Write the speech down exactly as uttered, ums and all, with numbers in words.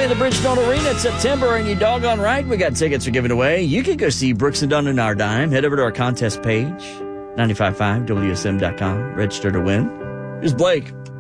play in the Bridgestone Arena in September, and you doggone right, we got tickets are given away. You can go see Brooks and Dunn and Our Dime. Head over to our contest page, nine five five W S M dot com. Register to win. Here's Blake.